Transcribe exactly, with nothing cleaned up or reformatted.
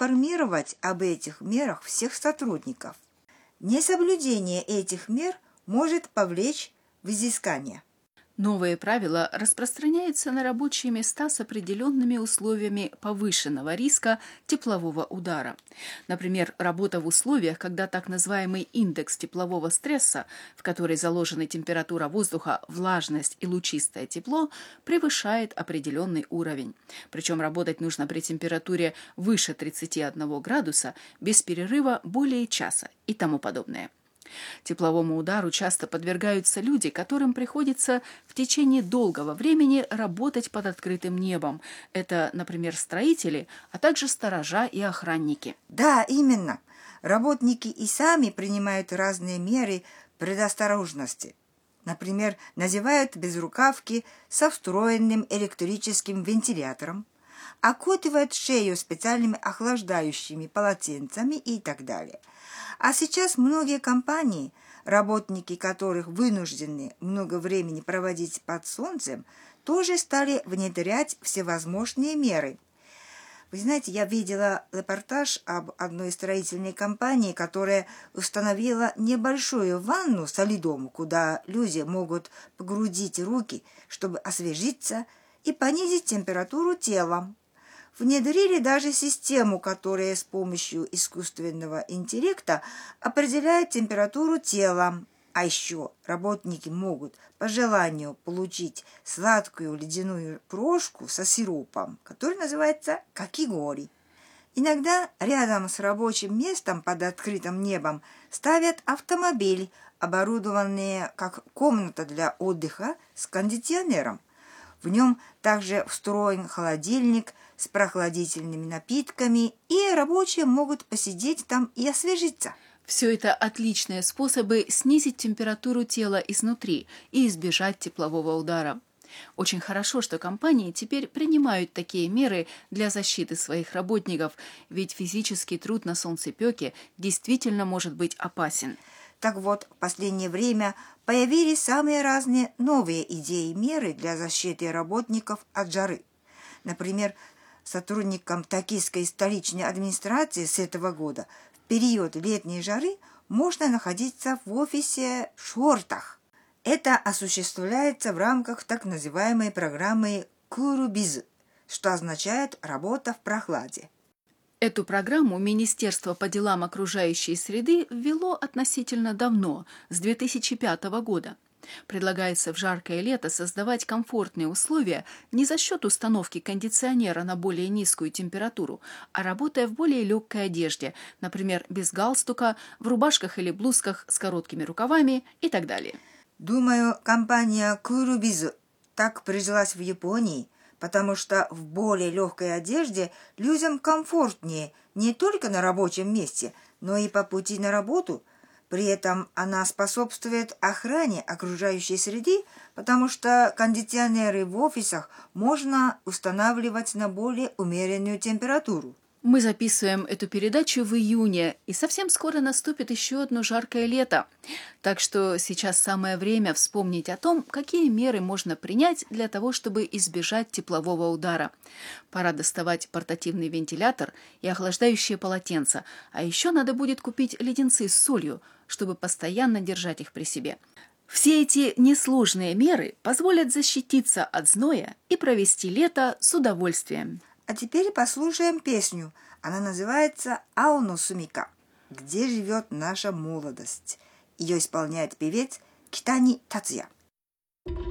информировать об этих мерах всех сотрудников. Несоблюдение этих мер может повлечь взыскание. Новые правила распространяются на рабочие места с определенными условиями повышенного риска теплового удара. Например, работа в условиях, когда так называемый индекс теплового стресса, в который заложены температура воздуха, влажность и лучистое тепло, превышает определенный уровень. Причем работать нужно при температуре выше тридцати одного градуса, без перерыва более часа и тому подобное. Тепловому удару часто подвергаются люди, которым приходится в течение долгого времени работать под открытым небом. Это, например, строители, а также сторожа и охранники. Да, именно. Работники и сами принимают разные меры предосторожности. Например, надевают безрукавки со встроенным электрическим вентилятором, окутывают шею специальными охлаждающими полотенцами и так далее. А сейчас многие компании, работники которых вынуждены много времени проводить под солнцем, тоже стали внедрять всевозможные меры. Вы знаете, я видела репортаж об одной строительной компании, которая установила небольшую ванну со льдом, куда люди могут погрузить руки, чтобы освежиться и понизить температуру тела. Внедрили даже систему, которая с помощью искусственного интеллекта определяет температуру тела. А еще работники могут по желанию получить сладкую ледяную крошку со сиропом, который называется какигори. Иногда рядом с рабочим местом под открытым небом ставят автомобиль, оборудованный как комната для отдыха с кондиционером. В нем также встроен холодильник с прохладительными напитками, и рабочие могут посидеть там и освежиться. Все это отличные способы снизить температуру тела изнутри и избежать теплового удара. Очень хорошо, что компании теперь принимают такие меры для защиты своих работников, ведь физический труд на солнцепёке действительно может быть опасен. Так вот, в последнее время появились самые разные новые идеи и меры для защиты работников от жары. Например, сотрудникам токийской столичной администрации с этого года в период летней жары можно находиться в офисе в шортах. Это осуществляется в рамках так называемой программы «Курубиз», что означает «работа в прохладе». Эту программу Министерство по делам окружающей среды ввело относительно давно, с две тысячи пятого года. Предлагается в жаркое лето создавать комфортные условия не за счет установки кондиционера на более низкую температуру, а работая в более легкой одежде, например, без галстука, в рубашках или блузках с короткими рукавами и так далее. Думаю, компания Курубиз так прижилась в Японии, потому что в более легкой одежде людям комфортнее не только на рабочем месте, но и по пути на работу. При этом она способствует охране окружающей среды, потому что кондиционеры в офисах можно устанавливать на более умеренную температуру. Мы записываем эту передачу в июне, и совсем скоро наступит еще одно жаркое лето. Так что сейчас самое время вспомнить о том, какие меры можно принять для того, чтобы избежать теплового удара. Пора доставать портативный вентилятор и охлаждающее полотенце, а еще надо будет купить леденцы с солью, чтобы постоянно держать их при себе. Все эти несложные меры позволят защититься от зноя и провести лето с удовольствием. А теперь послушаем песню. Она называется «Аоно Сумика», «Где живет наша молодость». Ее исполняет певец Китани Тацуя.